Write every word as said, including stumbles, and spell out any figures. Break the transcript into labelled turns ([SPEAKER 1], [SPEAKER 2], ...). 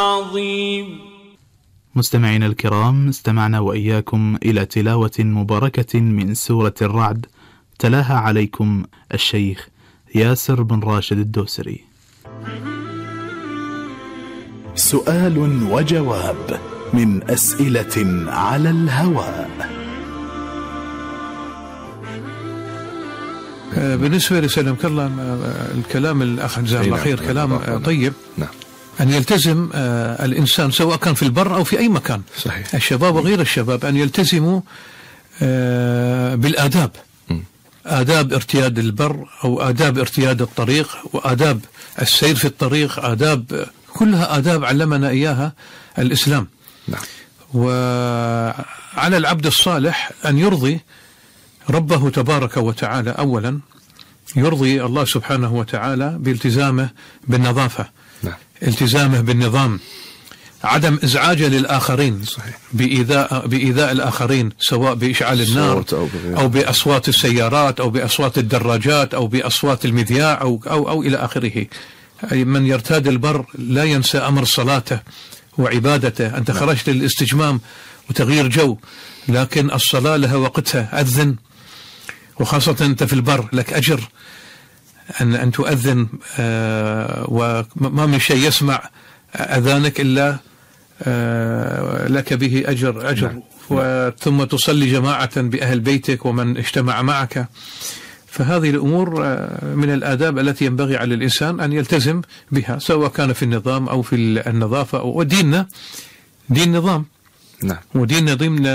[SPEAKER 1] عظيم.
[SPEAKER 2] مستمعينا الكرام، استمعنا وإياكم إلى تلاوة مباركة من سورة الرعد، تلاها عليكم الشيخ ياسر بن راشد الدوسري.
[SPEAKER 3] سؤال وجواب من أسئلة على الهواء.
[SPEAKER 4] بالنسبة لسلام كلام الكلام الأخ جزاه الله خير كلام طيب.
[SPEAKER 5] نعم.
[SPEAKER 4] أن يلتزم الإنسان سواء كان في البر أو في أي مكان،
[SPEAKER 5] صحيح.
[SPEAKER 4] الشباب وغير الشباب أن يلتزموا بالآداب، آداب ارتياد البر أو آداب ارتياد الطريق وآداب السير في الطريق، آداب كلها آداب علمنا إياها الإسلام.
[SPEAKER 5] نعم.
[SPEAKER 4] وعلى العبد الصالح أن يرضي ربه تبارك وتعالى، أولا يرضي الله سبحانه وتعالى بالتزامه بالنظافة.
[SPEAKER 5] نعم.
[SPEAKER 4] التزامه بالنظام، عدم إزعاجه للآخرين.
[SPEAKER 5] صحيح.
[SPEAKER 4] بإيذاء, بإيذاء الآخرين، سواء بإشعال النار
[SPEAKER 5] أو,
[SPEAKER 4] أو بأصوات السيارات أو بأصوات الدراجات أو بأصوات المذياع أو, أو, أو إلى آخره. أي من يرتاد البر لا ينسى أمر صلاته وعبادته. أنت خرجت للاستجمام وتغيير جو، لكن الصلاة لها وقتها. أذن، وخاصة أنت في البر لك أجر أن أن تؤذن، آه وما من شيء يسمع أذانك إلا آه لك به أجر أجر ثم تصلي جماعة بأهل بيتك ومن اجتمع معك. فهذه الأمور من الآداب التي ينبغي على الإنسان أن يلتزم بها، سواء كان في النظام أو في النظافة. وديننا دين نظام.
[SPEAKER 5] نعم.
[SPEAKER 4] ودين نظام